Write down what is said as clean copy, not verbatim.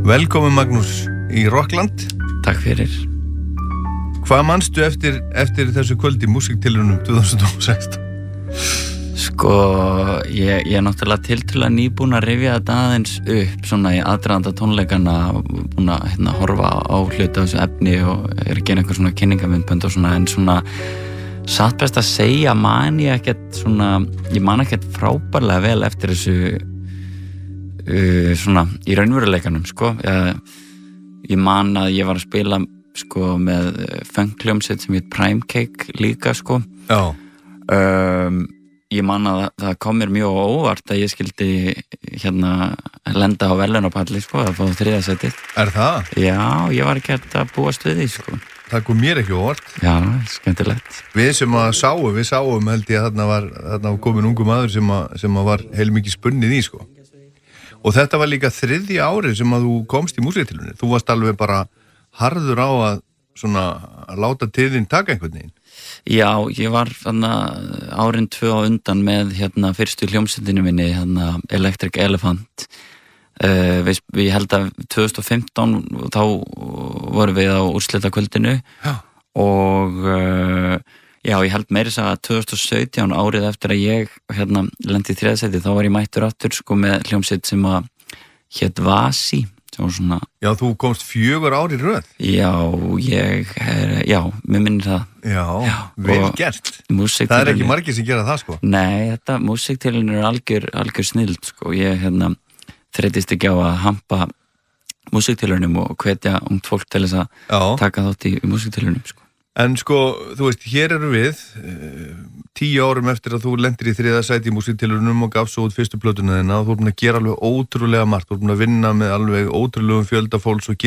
Velkomin Magnús í Rockland. Takk fyrir. Hvað manstu eftir þessu kvöldi músíktilraunum 2016? Sko, ég náttúrulega tiltölulega nýbúin að rifja þetta aðeins upp svona í aðdraganda tónleikana, búin að horfa á hluti af þessu efni og er að gera einhver svona kynningamyndbönd og svona, en svona satt best að segja ég man ekkert frábærlega vel eftir þessu svona í raunveruleikanum sko. Ég man að ég var að spila sko með funkhljómsveit sem heit Prime Cake líka sko. Já. Ég man að það kom mér mjög óvart að ég skildi lenda á verðlaunapalli sko, að fá 3. sætið. Er það? Já, ég var ekki að búast við því sko. Það kom mér ekki óvart. Já, skemmtilegt. Við sáum held ég að þarna var komin ungu maður sem var heilmikið spunnið í sko. Og þetta var líka 3. árið sem að þú komst í músíktilraunir. Þú varst alveg bara harður á að svona láta til þín taka einhvern veginn. Já, ég var árin 2 á undan með fyrstu hljómsveitinu minni, Electric Elephant. Við held að 2015 þá vorum við á úrslitakvöldinu. Já. Og já, ég held meira að 2017 árið eftir að ég lendi í 3. sæti, þá var ég mættur aftur sko með hljómsveit sem að hét Vasi. Svona... Já, þú komst 4 ár í röð. Já, mér minnir það. Já, vel gert. Það er ekki margir sem gera það sko. Nei, þetta músíktilraunir er algjör snild sko. Ég þreytist ekki á að hampa músíktilraunum og hvetja ungt fólk til þess að taka þátt í músíktilraunum sko. En sko, þú veist, hér eru við 10 árum eftir að þú lendir í 3. sæti í músíktilraunum og gafst svo út fyrstu plötuna þína og þú erum búin að gera alveg ótrúlega margt, þú erum búin að vinna með alveg ótrúlegum fjölda fólks og